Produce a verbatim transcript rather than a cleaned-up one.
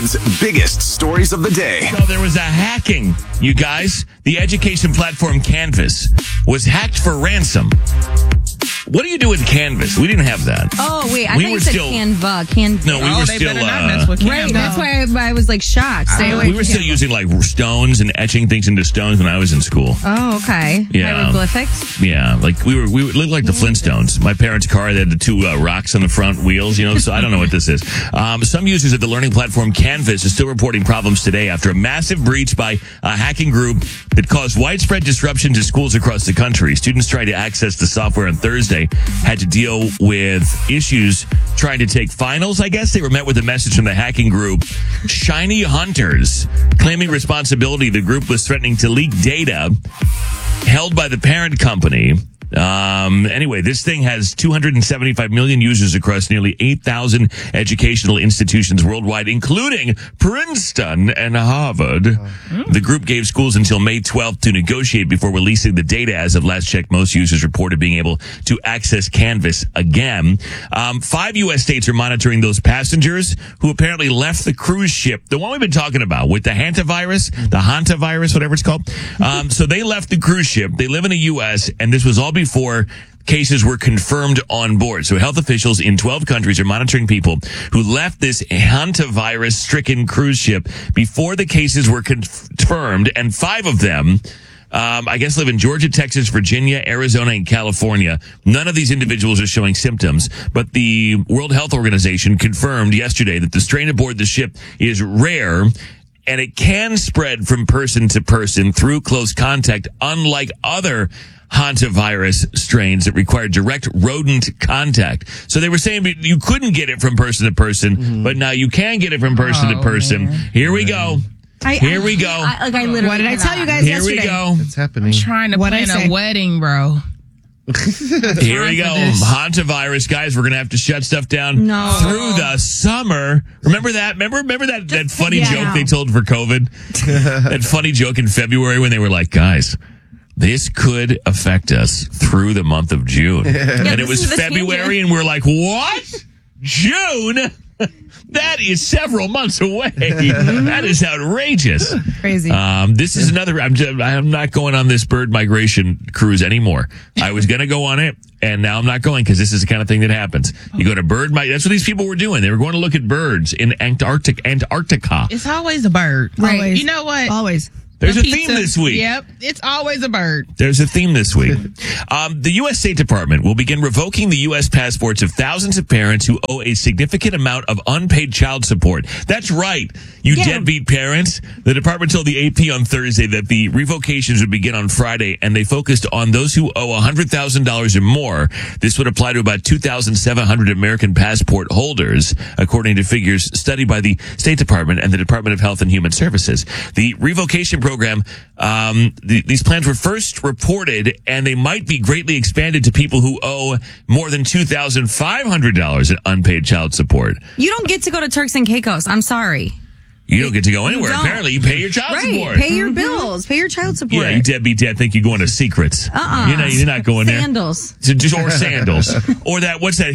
Weekend's biggest stories of the day. So there was a hacking, you guys. The education platform Canvas was hacked for ransom. What do you do with Canvas? We didn't have that. Oh, wait. I we thought were you said still, Canva. Canva. No, we oh, were they still. better not Uh, mess with Canva. Right, that's why I, I was like shocked. Stay away we from were still Canva. using like stones and etching things into stones when I was in school. Oh, okay. Yeah. Hieroglyphics? Yeah, like we were, we looked like the Flintstones. My parents' car, they had the two uh, rocks on the front wheels, you know, so I don't know what this is. Um, some users at the learning platform Canvas are still reporting problems today after a massive breach by a hacking group that caused widespread disruption to schools across the country. Students trying to access the software on Thursday had to deal with issues trying to take finals, I guess. They were met with a message from the hacking group, Shiny Hunters, claiming responsibility. The group was threatening to leak data held by the parent company. Um, anyway, this thing has two hundred seventy-five million users across nearly eight thousand educational institutions worldwide, including Princeton and Harvard. Mm. The group gave schools until May twelfth to negotiate before releasing the data. As of last check, most users reported being able to access Canvas again. Um, five U S states are monitoring those passengers who apparently left the cruise ship, the one we've been talking about with the hantavirus, the hantavirus, whatever it's called. Um, so they left the cruise ship. They live in the U S, and this was all before cases were confirmed on board. So health officials in twelve countries are monitoring people who left this hantavirus-stricken cruise ship before the cases were confirmed, and five of them, um, I guess, live in Georgia, Texas, Virginia, Arizona, and California. None of these individuals are showing symptoms, but the World Health Organization confirmed yesterday that the strain aboard the ship is rare, and it can spread from person to person through close contact, unlike other hantavirus strains that require direct rodent contact. So they were saying you couldn't get it from person to person, mm-hmm. but now you can get it from person oh, to person. Man. Here we go. I, Here I, we go. I, like I literally what did I tell you guys Here yesterday? we go. It's happening. I'm trying to What'd plan I say? a wedding, bro. Here we go. Hantavirus, guys. We're going to have to shut stuff down no. through the summer. Remember that? Remember remember that, that funny yeah. joke they told for COVID? That funny joke in February when they were like, guys, this could affect us through the month of June. Yeah, and it was February, and we're like, what? June? That is several months away. That is outrageous. Crazy. Um, this is another. I'm just, I'm not going on this bird migration cruise anymore. I was going to go on it, and now I'm not going because this is the kind of thing that happens. You go to bird mig. That's what these people were doing. They were going to look at birds in Antarctic, Antarctica. It's always a bird. Right. Always. You know what? Always. There's The a pizza. theme this week. Yep. It's always a bird. There's a theme this week. Um, the U S State Department will begin revoking the U S passports of thousands of parents who owe a significant amount of unpaid child support. That's right. You Yeah. deadbeat parents. The department told the A P on Thursday that the revocations would begin on Friday, and they focused on those who owe one hundred thousand dollars or more. This would apply to about two thousand seven hundred American passport holders, according to figures studied by the State Department and the Department of Health and Human Services. The revocation program, um, the, these plans were first reported, and they might be greatly expanded to people who owe more than two thousand five hundred dollars in unpaid child support. You don't get to go to Turks and Caicos. I'm sorry. You don't get to go anywhere. don't. Apparently, you pay your child Right. support. Pay your bills. Pay your child support. Yeah, you deadbeat dad think you're going to Secrets. Uh-uh. You know, you're not going there. Sandals. Or sandals. Or that, what's that?